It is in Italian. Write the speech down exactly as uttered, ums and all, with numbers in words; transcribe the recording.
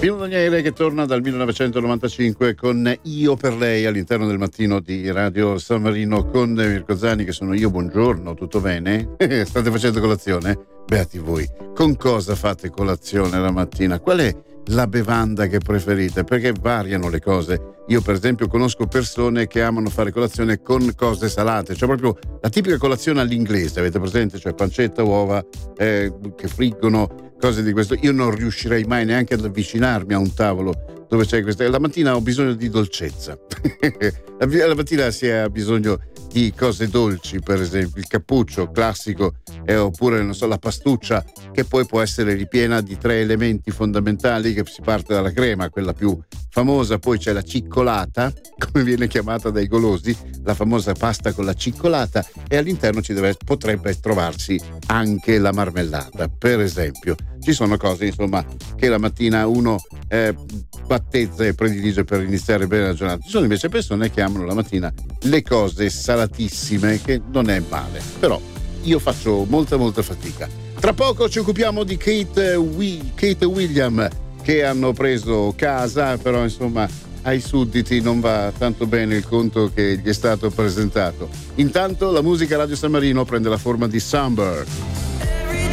Pino Daniele che torna dal millenovecentonovantacinque con Io per lei all'interno del mattino di Radio San Marino con Mirko Zani, che sono io. Buongiorno, tutto bene? State facendo colazione? Beati voi. Con cosa fate colazione la mattina? Qual è la bevanda che preferite? Perché variano le cose. Io per esempio conosco persone che amano fare colazione con cose salate, cioè proprio la tipica colazione all'inglese, avete presente? Cioè pancetta, uova eh, che friggono, cose di questo. Io non riuscirei mai neanche ad avvicinarmi a un tavolo dove c'è questa. La mattina ho bisogno di dolcezza. La mattina si ha bisogno di cose dolci, per esempio il cappuccio classico, eh, oppure non so, la pastuccia, che poi può essere ripiena di tre elementi fondamentali, che si parte dalla crema, quella più famosa, poi c'è la ciccolata, come viene chiamata dai golosi, la famosa pasta con la ciccolata, e all'interno ci deve, potrebbe trovarsi anche la marmellata, per esempio. Ci sono cose, insomma, che la mattina uno eh, battezza e predilige per iniziare bene la giornata. Ci sono invece persone che amano la mattina le cose salatissime, che non è male, però io faccio molta molta fatica. Tra poco ci occupiamo di Kate, We- Kate William, che hanno preso casa, però insomma ai sudditi non va tanto bene il conto che gli è stato presentato. Intanto la musica Radio San Marino prende la forma di Summer.